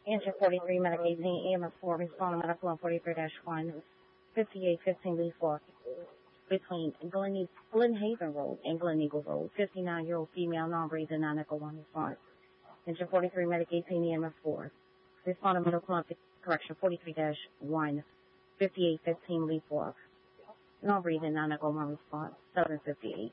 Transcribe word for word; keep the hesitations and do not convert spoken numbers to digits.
Engine forty-three, Medic eighteen, E M S four, responding medical on forty-three dash one, fifty-eight fifteen, Lee four, between Glen, Glen Haven Road and Glen Eagle Road, fifty-nine-year-old female, non-breathing, non-echo one response. Engine forty-three, Medic eighteen, E M S four, responding medical on, correction, forty-three dash one, fifty-eight fifteen, Lee four, non-breathing, non-echo one response, seven fifty-eight.